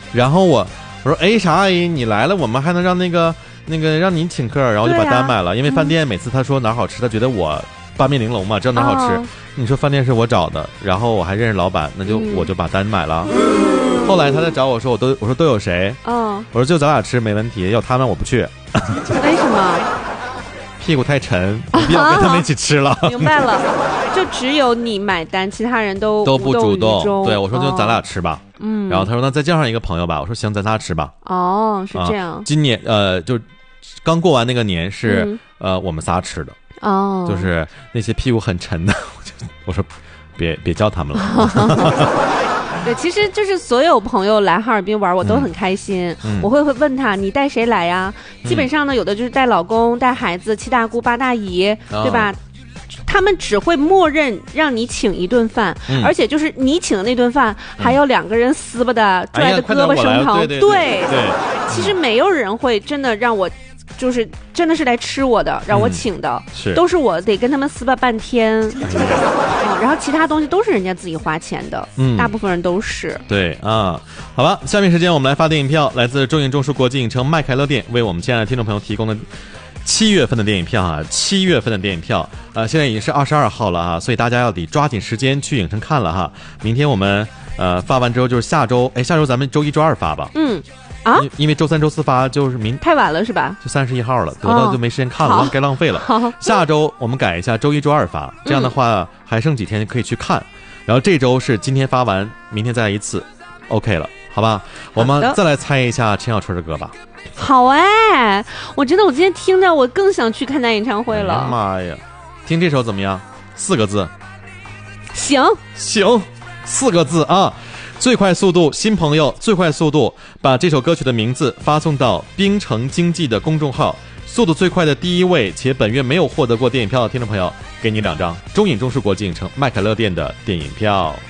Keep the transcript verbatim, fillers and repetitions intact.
然后我我说哎啥阿姨你来了，我们还能让那个那个让您请客，然后就把单买了，啊、因为饭店每次他说哪好吃，他觉得我八面玲珑嘛，知道哪好吃。哦、你说饭店是我找的，然后我还认识老板，那就、嗯、我就把单买了。嗯、后来他在找我说我都我说都有谁？哦，我说就咱俩吃没问题，要他们我不去。 为什么？ 屁股太沉，不必要跟他们一起吃了。 明白了，就只有你买单，其他人都都不主动。对，我说就咱俩吃吧。嗯，然后他说那再叫上一个朋友吧。我说行，咱仨吃吧。 哦，是这样。 啊、今年呃，就刚过完那个年是、嗯、呃我们仨吃的。哦，就是那些屁股很沉的，我就我说别别叫他们了。 对，其实就是所有朋友来哈尔滨玩，我都很开心。嗯、我会会问他，你带谁来呀？嗯、基本上呢，有的就是带老公、带孩子、七大姑八大姨，哦、对吧？他们只会默认让你请一顿饭，嗯、而且就是你请的那顿饭，嗯、还有两个人撕巴的、拽的胳膊生疼。 哎、对, 对, 对, 对, 对， 其实没有人会真的让我。就是真的是来吃我的，让我请的，嗯、是都是我得跟他们撕巴半天，嗯、然后其他东西都是人家自己花钱的，嗯，大部分人都是。 对啊，好吧，下面时间我们来发电影票，来自中影中枢国际影城麦凯乐店为我们亲爱的听众朋友提供的七月份的电影票啊，七月份的电影票，呃，现在已经是二十二号了啊，所以大家要得抓紧时间去影城看了哈。明天我们呃发完之后就是下周，哎，下周咱们周一周二发吧， 嗯。啊， 因为周三、周四发就是明太晚了是吧？ 就三十一号了，得到就没时间看了，哦、该浪费了。 好， 下周我们改一下，周一、周二发，这样的话、嗯、还剩几天可以去看。然后这周是今天发完，明天再来一次 ，OK 了，好吧？我们再来猜一下陈小春的歌吧。 好哎，我真的我今天听着我更想去看他演唱会了。 哎、妈呀，听这首怎么样？四个字。 行行，四个字啊。最快速度，新朋友最快速度，把这首歌曲的名字发送到冰城经济的公众号，速度最快的第一位且本月没有获得过电影票的听众朋友，给你两张中影中视国际影城麦凯乐店的电影票。